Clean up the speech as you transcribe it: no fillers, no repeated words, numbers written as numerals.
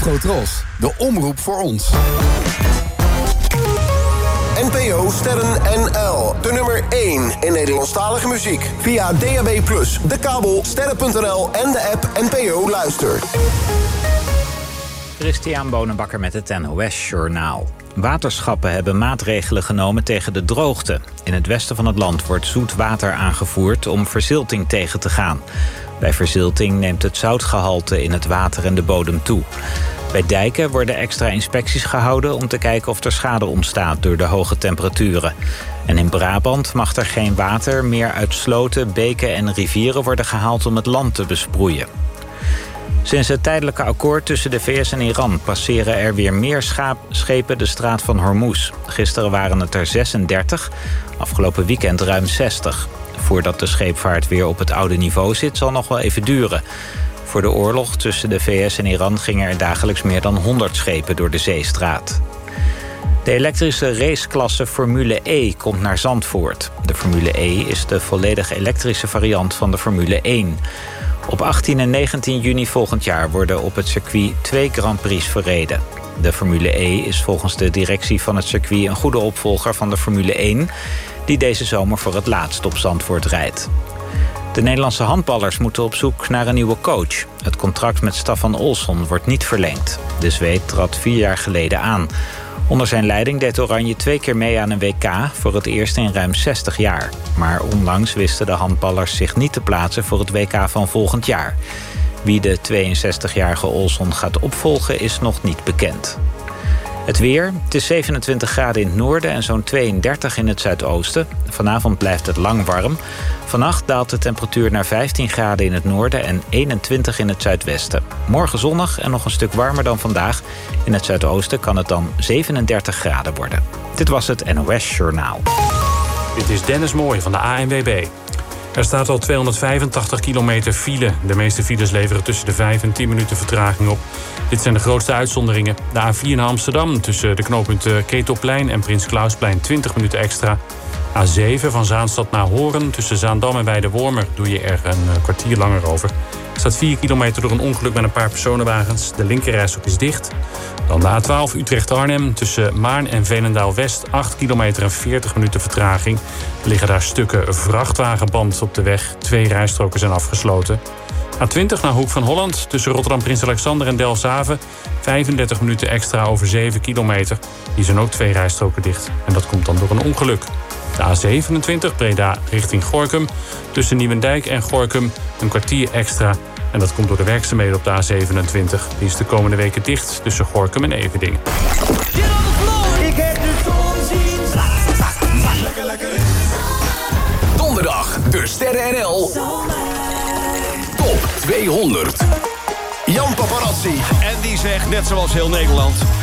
Afro-Tros, de omroep voor ons. NPO Sterren NL. De nummer 1 in Nederlandstalige muziek. Via DAB+, de kabel, sterren.nl en de app NPO Luister. Christian Bonenbakker met het NOS Journaal. Waterschappen hebben maatregelen genomen tegen de droogte. In het westen van het land wordt zoet water aangevoerd om verzilting tegen te gaan. Bij verzilting neemt het zoutgehalte in het water en de bodem toe. Bij dijken worden extra inspecties gehouden om te kijken of er schade ontstaat door de hoge temperaturen. En in Brabant mag er geen water meer uit sloten, beken en rivieren worden gehaald om het land te besproeien. Sinds het tijdelijke akkoord tussen de VS en Iran passeren er weer meer schepen de straat van Hormuz. Gisteren waren het er 36, afgelopen weekend ruim 60. Voordat de scheepvaart weer op het oude niveau zit, zal nog wel even duren. Voor de oorlog tussen de VS en Iran gingen er dagelijks meer dan 100 schepen door de zeestraat. De elektrische raceklasse Formule E komt naar Zandvoort. De Formule E is de volledig elektrische variant van de Formule 1. Op 18 en 19 juni volgend jaar worden op het circuit 2 Grand Prix verreden. De Formule E is volgens de directie van het circuit een goede opvolger van de Formule 1... die deze zomer voor het laatst op Zandvoort rijdt. De Nederlandse handballers moeten op zoek naar een nieuwe coach. Het contract met Staffan Olsson wordt niet verlengd. De Zweed trad 4 jaar geleden aan. Onder zijn leiding deed Oranje 2 keer mee aan een WK... voor het eerst in ruim 60 jaar. Maar onlangs wisten de handballers zich niet te plaatsen voor het WK van volgend jaar. Wie de 62-jarige Olsson gaat opvolgen is nog niet bekend. Het weer, het is 27 graden in het noorden en zo'n 32 in het zuidoosten. Vanavond blijft het lang warm. Vannacht daalt de temperatuur naar 15 graden in het noorden en 21 in het zuidwesten. Morgen zonnig en nog een stuk warmer dan vandaag. In het zuidoosten kan het dan 37 graden worden. Dit was het NOS Journaal. Dit is Dennis Mooij van de ANWB. Er staat al 285 kilometer file. De meeste files leveren tussen de 5 en 10 minuten vertraging op. Dit zijn de grootste uitzonderingen. De A4 naar Amsterdam tussen de knooppunten Ketelplein en Prins Klausplein 20 minuten extra. A7 van Zaanstad naar Hoorn tussen Zaandam en Weidewormer doe je er een kwartier langer over. Er staat 4 kilometer door een ongeluk met een paar personenwagens. De linkerrijstrook is dicht. Dan de A12 Utrecht-Arnhem tussen Maarn en Veenendaal-West 8 kilometer en 40 minuten vertraging. Er liggen daar stukken vrachtwagenband op de weg. 2 rijstroken zijn afgesloten. A20 naar Hoek van Holland tussen Rotterdam-Prins Alexander en Delfshaven. 35 minuten extra over 7 kilometer. Hier zijn ook 2 rijstroken dicht. En dat komt dan door een ongeluk. De A27 Breda richting Gorinchem. Tussen Nieuwendijk en Gorinchem een kwartier extra. En dat komt door de werkzaamheden op de A27. Die is de komende weken dicht tussen Gorinchem en Everdingen. Ik heb de zon zien. Lekker. Donderdag, de Sterren NL. Top 200. Jan Paparazzi. En die zegt, net zoals heel Nederland...